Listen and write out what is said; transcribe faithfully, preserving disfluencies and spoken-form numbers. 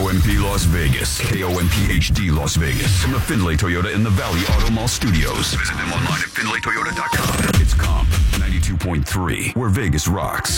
M P Las Vegas. K O M P H D Las Vegas. From the Findlay Toyota in the Valley Auto Mall Studios. Visit them online at Findlay Toyota dot com. It's Comp ninety-two point three, where Vegas rocks.